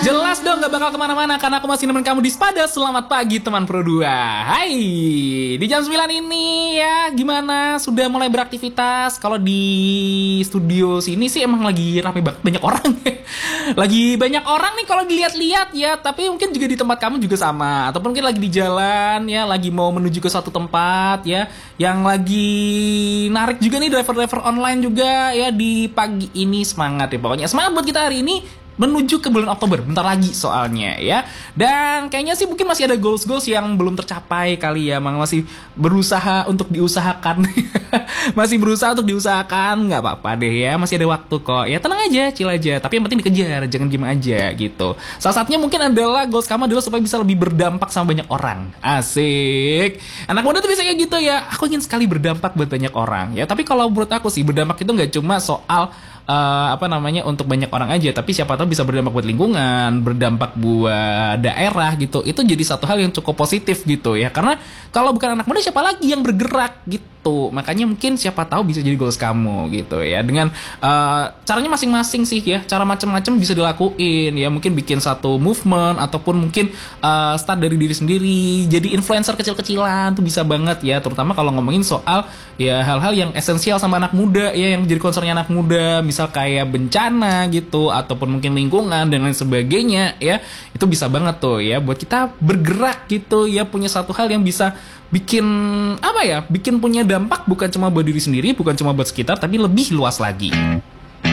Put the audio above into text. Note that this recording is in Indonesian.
Jelas dong gak bakal kemana-mana karena aku masih nemenin kamu di Spada. Selamat pagi teman Pro 2. Hai, di jam 9 ini ya gimana? Sudah mulai beraktivitas? Kalau di studio sini sih emang lagi rame banget, banyak orang. Lagi banyak orang nih kalau dilihat-lihat ya. Tapi mungkin juga di tempat kamu juga sama. Ataupun mungkin lagi di jalan ya, lagi mau menuju ke suatu tempat ya, yang lagi narik juga nih driver-driver online juga ya. Di pagi ini semangat ya, pokoknya semangat buat kita hari ini menuju ke bulan Oktober, bentar lagi soalnya ya. Dan kayaknya sih mungkin masih ada goals-goals yang belum tercapai kali ya, masih berusaha untuk diusahakan. Masih berusaha untuk diusahakan, nggak apa-apa deh ya, masih ada waktu kok. Ya tenang aja, chill aja, tapi yang penting dikejar, jangan diem aja gitu. Salah satunya mungkin adalah goals kamu adalah supaya bisa lebih berdampak sama banyak orang. Asik. Anak muda tuh bisa kayak gitu ya, aku ingin sekali berdampak buat banyak orang ya. Tapi kalau menurut aku sih berdampak itu nggak cuma soal untuk banyak orang aja, tapi siapa tahu bisa berdampak buat lingkungan, berdampak buat daerah gitu. Itu jadi satu hal yang cukup positif gitu ya, karena kalau bukan anak muda siapa lagi yang bergerak gitu. Makanya mungkin siapa tahu bisa jadi goals kamu gitu ya, dengan caranya masing-masing sih ya, cara macam-macam bisa dilakuin ya. Mungkin bikin satu movement, ataupun mungkin start dari diri sendiri, jadi influencer kecil-kecilan tuh bisa banget ya. Terutama kalau ngomongin soal ya hal-hal yang esensial sama anak muda ya, yang jadi concernnya anak muda, misal kayak bencana gitu, ataupun mungkin lingkungan dan lain sebagainya ya. Itu bisa banget tuh ya buat kita bergerak gitu ya, punya satu hal yang bisa bikin bikin punya dampak bukan cuma buat diri sendiri, bukan cuma buat sekitar, tapi lebih luas lagi.